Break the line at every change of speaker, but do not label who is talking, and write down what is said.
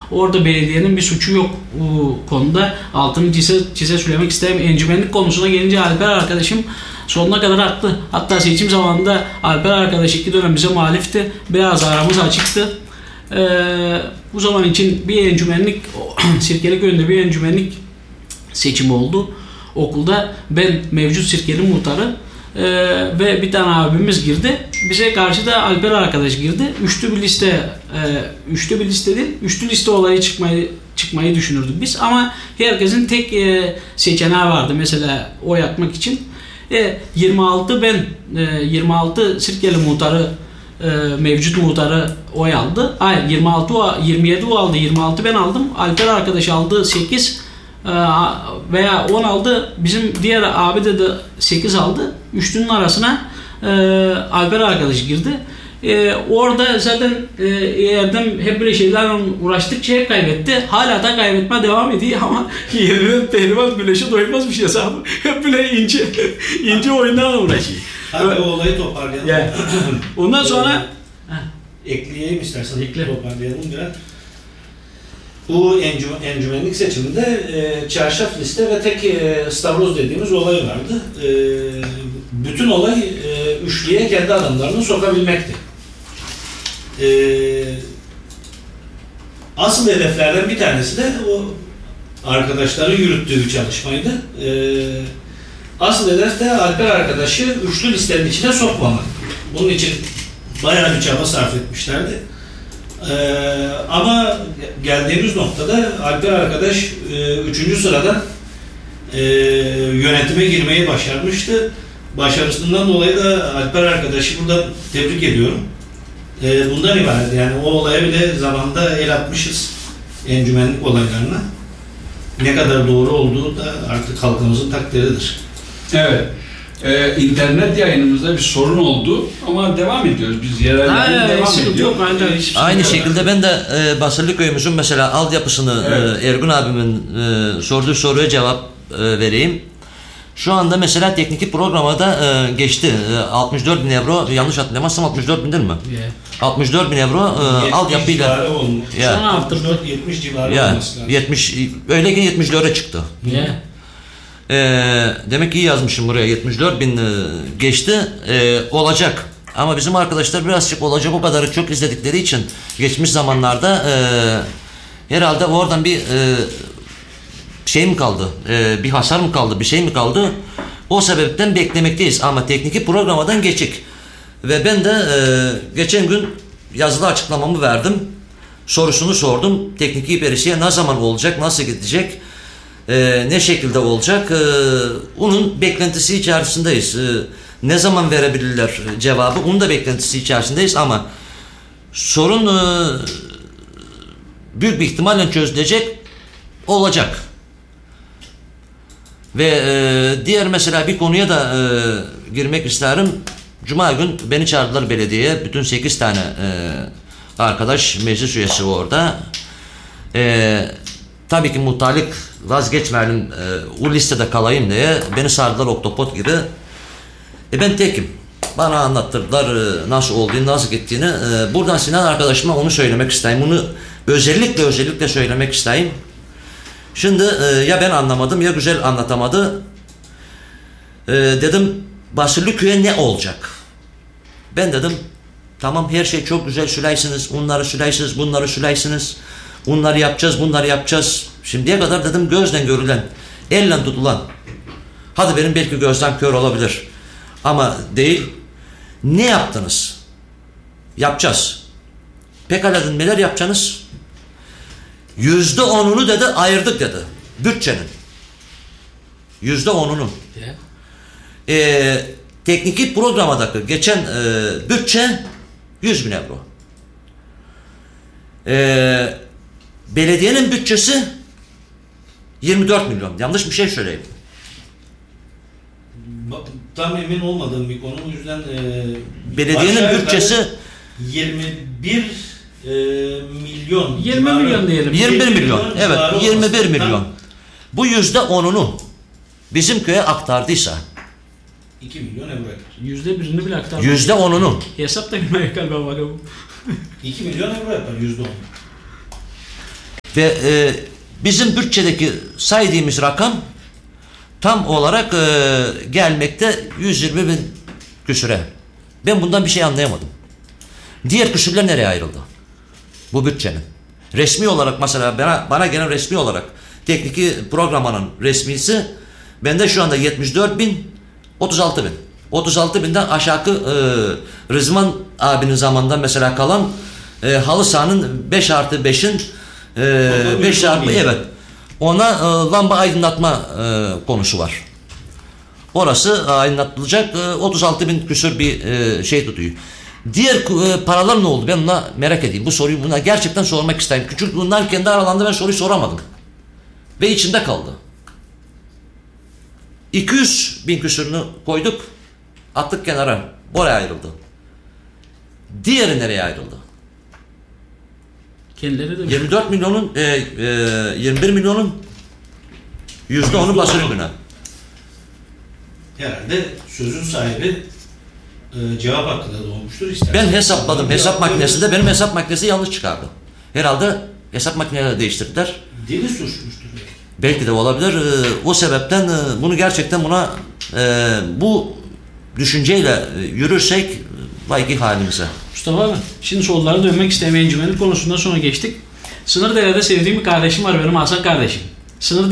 orada belediyenin bir suçu yok bu konuda. Altını çize söylemek isterim. Encümenlik konusuna gelince Alper arkadaşım sonuna kadar haklı. Hatta seçim zamanında Alper arkadaş 2 dönem bize muhalifti. Biraz aramız açıktı. Bu zaman için bir encümenlik, Sirkeliköy'ünde bir encümenlik seçimi oldu. Okulda ben mevcut Sirkeli muhtarı ve bir tane abimiz girdi. Bize karşı da Alper arkadaş girdi. Üçlü bir liste değil, üçlü liste olayı çıkmayı düşünürdük biz. Ama herkesin tek seçeneği vardı mesela oy atmak için. 26 Sirkeli muhtarı, mevcut muhtarı oy aldı. Hayır, 27 o aldı, 26 ben aldım. Alper arkadaş aldı 8 veya 10 aldı. Bizim diğer abi de 8 aldı. Üçlünün arasına Alper arkadaş girdi. Orada zaten Erdem hep böyle şeylerle uğraştıkça hep kaybetti. Hala da kaybetme devam ediyor ama yerine pehlivan güneşe doymaz bir şey hesabı. Hep böyle ince oyunlarla uğraşıyor.
Abi o olayı toparlayalım.
Yani, ondan sonra
ekleyeyim istersen. Toparlayalım biraz. Bu encümenlik seçiminde çarşaf liste ve tek stavroz dediğimiz olay vardı. Bütün olay üçlüye kendi adamlarını sokabilmekti. Asıl hedeflerden bir tanesi de o arkadaşların yürüttüğü bir çalışmaydı. Asıl hedef de Alper arkadaşı üçlü listenin içine sokmamak. Bunun için bayağı bir çaba sarf etmişlerdi. Ama geldiğimiz noktada Alper arkadaş 3. sıradan yönetime girmeyi başarmıştı. Başarısından dolayı da Alper arkadaşı burada tebrik ediyorum. Bundan ibaret yani o olaya bile zamanında el atmışız encümenlik olaylarına. Ne kadar doğru olduğu da artık halkımızın takdiridir.
Evet. İnternet yayınımızda bir sorun oldu ama devam ediyoruz. Biz yerel devam ediyor.
Aynı şekilde ben de Basırlıköy'ümüzün mesela altyapısını Ergun abimin sorduğu soruya cevap vereyim. Şu anda mesela teknik programa da geçti. 64.000 euro, yanlış hatırlamazsam 64.000 değil mi? Yeah. 64.000 euro altyapıyla.
Şu an arttırdı. 70 civarı olması lazım.
70, öyleyken 74'e çıktı.
Yeah.
Demek ki iyi yazmışım buraya. 74.000 geçti. Olacak. Ama bizim arkadaşlar birazcık olacak o kadarı çok izledikleri için geçmiş zamanlarda herhalde oradan bir şey mi kaldı? Bir hasar mı kaldı? Bir şey mi kaldı? O sebepten beklemekteyiz. Ama teknik programadan geçik. Ve ben de geçen gün yazılı açıklamamı verdim. Sorusunu sordum. Teknik İperisi'ye ne zaman olacak? Nasıl gidecek? Ne şekilde olacak? Onun beklentisi içerisindeyiz. Ne zaman verebilirler cevabı? Onun da beklentisi içerisindeyiz ama sorun büyük bir ihtimalle çözülecek, olacak. Ve diğer mesela bir konuya da girmek isterim. Cuma gün beni çağırdılar belediyeye. Bütün 8 tane arkadaş meclis üyesi orada. Tabii ki muhtarlık vazgeçmeyelim, o listede kalayım diye beni sardılar oktopot gibi. Ben tekim. Bana anlattırdılar nasıl olduğunu, nasıl gittiğini. Buradan Sinan arkadaşıma onu söylemek isteyeyim. Bunu özellikle söylemek isteyeyim. Şimdi ya ben anlamadım ya güzel anlatamadı. Dedim Basırlıköy'e ne olacak? Ben dedim tamam her şey çok güzel süleysiniz. Onları süleysiniz, bunları süleysiniz. Bunları yapacağız, bunları yapacağız. Şimdiye kadar dedim gözden görülen, elle tutulan. Hadi benim belki gözden kör olabilir. Ama değil. Ne yaptınız? Yapacağız. Pekala dedim neler yapacaksınız? %10'unu dedi ayırdık dedi. Bütçenin. %10'unu. Teknik programadaki geçen bütçe 100.000 euro. Belediyenin bütçesi 24 milyon. Yanlış bir şey söyleyeyim.
Tam emin olmadığım bir konu. O yüzden
belediyenin bütçesi
21 milyon.
20 milyon diyelim.
21 milyon. Evet, 21 milyon. Bu %10'unu bizim köye aktardıysa
2 milyon euro yapar.
%1'ini bile aktardı.
%10'unu.
Hesap da bilmeye galiba var.
2 milyon euro yapar %10.
Ve bizim bütçedeki saydığımız rakam tam olarak gelmekte 120 bin küsüre. Ben bundan bir şey anlayamadım. Diğer küsürler nereye ayrıldı? Bu bütçenin. Resmi olarak mesela bana gelen resmi olarak tekniki programının resmisi bende şu anda 74 bin, 36 bin. 36 binden aşağı Rızvan abinin zamanında mesela kalan halı sahanın 5+5'in 5 çarpı evet. Ona lamba aydınlatma konusu var. Orası aydınlatılacak 36 bin küsür bir şey tutuyor. Diğer paralar ne oldu? Ben ona merak edeyim. Bu soruyu buna gerçekten sormak isterim. Çünkü bunlar kendi aralarında ben soruyu soramadım. Ve içinde kaldı. 200 bin küsürünü koyduk. Attık kenara. Oraya ayrıldı. Diğeri nereye ayrıldı?
Kendileri de
24 milyonun 21 milyonun %10'u basın ürünü.
Herhalde sözün sahibi cevap hakkında doğmuştur.
Ben hesapladım. Hesap makinesinde benim hesap makinesi yanlış çıkardı. Herhalde hesap makineleri değiştirdiler.
Dili suçmuştur.
Belki de olabilir. O sebepten bunu gerçekten bu düşünceyle yürürsek vay ki halimize.
Mustafa abi, şimdi sorulara dönmek isteyen encümenlik konusundan sonra geçtik. Sınırdere'de sevdiğim bir kardeşim var benim, Hasan kardeşim.